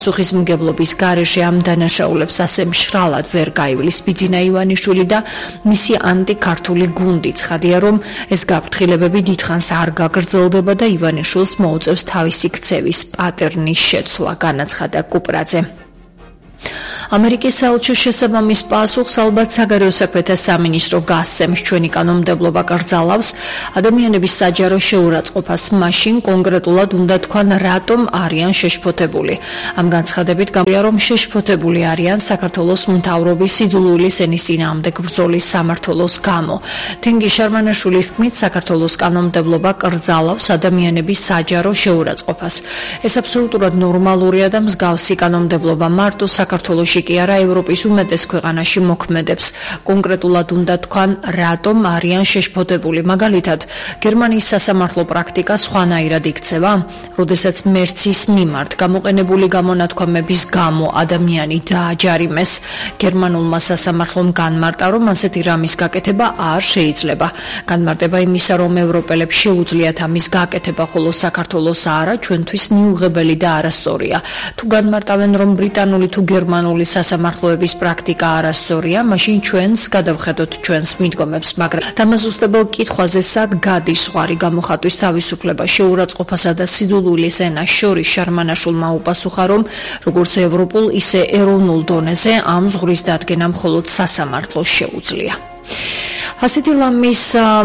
პასუხისმგებლობის გარეშე ამ დანაშაულებს ასე მშრალად ვერ გაივლის ბიძინა ივანიშვილი და მისი ანტიქართული გუნდი. ცხადია, რომ ეს გაფრთხილებები დიდხანს არ გაგრძელდება და ივანიშვილს მოუწევს თავისი ქცევის პატერნის შეცვლა, განაცხადა კუპრაძე. ამერიკის საელჩოს შესაბამის პასუხს ალბათ საგარეო საქმეთა სამინისტრო გასცემს. ჩვენი კანონმდებლობა კრძალავს ადამიანების საჯარო შეურაცხყოფას, მაშინ კონკრეტულად უნდა თქვან რატომ არიან შეშფოთებული. ამ განცხადებით გამორია, რომ შეშფოთებული არიან საქართველოს მთავრობის სიძულვილის ენის წინააღმდეგ ბრძოლის სამმართველოს გამო. თენგი შარმანაშვილის თქმით, საქართველოს კანონმდებლობა კრძალავს ადამიანების საჯარო შეურაცხყოფას. ეს აბსოლუტურად ნორმალურია და მსგავსი კანონმდებლობა მარტო საქართველოში კი არა, ევროპის უმეტეს ქვეყანაში მოქმედებს. კონკრეტულად უნდა თქვან რატომ არიან შეშფოთებული. მაგალითად, გერმანიის სასამართლო პრაქტიკა სხვანაირად იქცევა, როდესაც მერცის მიმართ გამოყენებული გამონათქვამების გამო ადამიანი დააჯარიმეს. გერმანულმა სასამართლომ განმარტა, რომ ასეთი რამის გაკეთება არ შეიძლება. განმარტება იმისა, რომ ევროპელებს შეუძლიათ ამის გაკეთება, ხოლო საქართველოს არა, ჩვენთვის მიუღებელი და არასწორია. თუ განმარტავენ, რომ ბრიტანული თუ გერმანული სასამართლოების პრაქტიკა არასწორია, მაშინ ჩვენს გადავხედოთ ჩვენს მიდგომებს, მაგრამ დამაზუსტებელ კითხვაზე სად გადის ზღვარი გამოხატვის თავისუფლება შეურაცხყოფასა და სიძულვილის ენას შორის, შარმანაშვილმა უპასუხა, რომ როგორც ევროპულ, ისე ეროვნულ დონეზე ამ ზღვრის დადგენა მხოლოდ სასამართლოს შეუძლია. ასეთი ლამის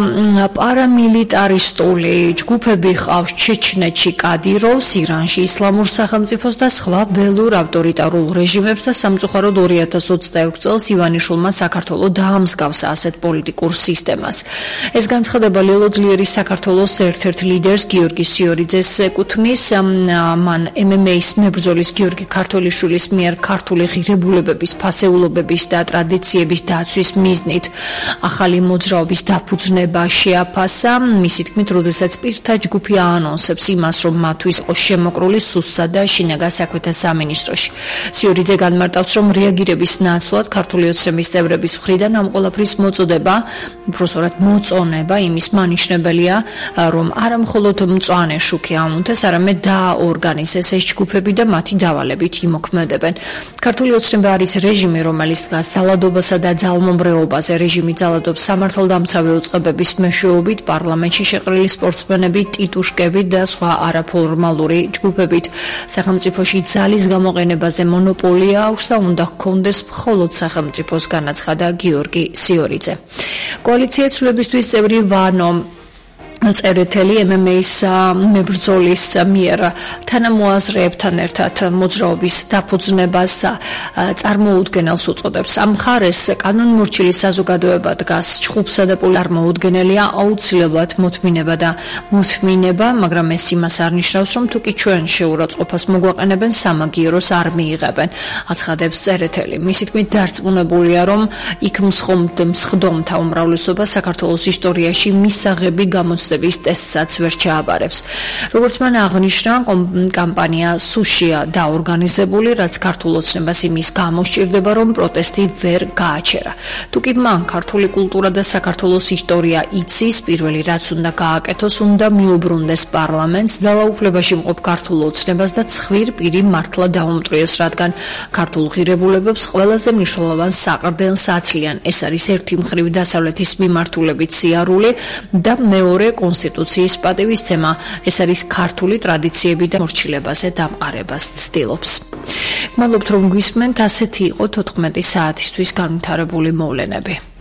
პარამილიტარისტული ჯგუფები ყავს ჩეჩნეთში, კადიროვს, ირანში, ისლამურ სახელმწიფოს და სხვა ველურ ავტორიტარულ რეჟიმებს და სამწუხაროდ 2026 წელს ივანიშვილმა საქართველოს დაამსგავსა ასეთ პოლიტიკურ სისტემას. ეს განცხადება ლელო ძლიერის საქართველოს ერთ-ერთ ლიდერს გიორგი სიორიძეს ეკუთვნის. მან MMA-ის მებრძოლის გიორგი ქართოლიშვილის მიერ ქართული ღირებულებების, ფასეულობების და ტრადიციების დაცვის მიზნით ახალი მოძრაობის დაფუძნება შეაფასა. მისი თქმით, როდესაც პირთა ჯგუფი აანონსებს იმას, რომ მათთვის იყო შემოკრული სუსსა და შინაგან საქმეთა სამინისტროში. სიორიძე განმარტავს, რომ რეაგირების ნაცვლად ქართული ოცნების წევრების მხრიდან ამ ყველაფრის მოწოდება, უпростоრად მოწონება იმის მანიშნებელია, რომ არა მხოლოდ მწვანე შუქი ამუნთეს, არამედ დააორგანიზეს ეს ჯგუფები და მათი დავალებით იმოქმედებენ. ქართული ოცნება არის რეჟიმი, რომელიც დგას ძალადობასა და ძალმომრეობაზე. რეჟიმი ძალადობს სამართალდამცავი უწყებების მეშვეობით, პარლამენტში შეყრილი სპორტსმენებით, ტიტუშკებით და სხვა არაფორმალური ჯგუფებით. სახელმწიფოში ძალის გამოყენებაზე მონოპოლია აქვს და უნდა ჰქონდეს მხოლოდ სახელმწიფოს, განაცხადა გიორგი სიორიძე. კოალიცია ცვლილებისთვის წევრი ვანო წერეთელი MMA-ის მებრძოლის მიერ თანამოაზრეებთან ერთად მოძრაობის დაფუძნებას წარმოუდგენელს უწოდებს. ამ მხარეს კანონმორჩილი საზოგადოება დგას, ჯგუფსა და წარმოუდგენელია აუცილებლად მოთმინება და მოთმინება, მაგრამ ეს იმას არ ნიშნავს, რომ თუ კი ჩვენ შეურაცხყოფას მოგვაყენებენ, სამაგიეროს არ მიიღებენ, აცხადებს წერეთელი. მისი თქმით, დარწმუნებულია, რომ იქ მსხდომთა უმრავლესობა საქართველოს ისტორიაში მისაღები გამოცდების ტესტსაც ვერ ჩააბარებს. როგორც მან აღნიშნა, კამპანია სუშია დაორგანიზებული, რაც ქართულ ოცნებას იმის გამო სჭირდება, რომ პროტესტი ვერ გააჩერა. თუ კი მან ქართული კულტურა და საქართველოს ისტორია იცის, პირველი რაც უნდა გააკეთოს, უნდა მიუბრუნდეს პარლამენტს, ძალაუფლებაში მყოფ ქართულ ოცნებას და ცხვիր პირი მართლა დაუმტვრიოს, რადგან ქართულ ღირებულებებს ყველაზე მნიშვნელოვან საყრდენს აცლიან. ეს არის ერთი მხრივ დასავლეთის მიმართულებით სიარული და მეორე კონსტიტუციის პატივისცემა. ეს არის ქართული ტრადიციები და მორჩილებაზე დამყარებას ცდილობს. გმადლობთ, რომ გვისმენთ. ასეთი იყო 14 საათისთვის განვითარებული მოვლენები.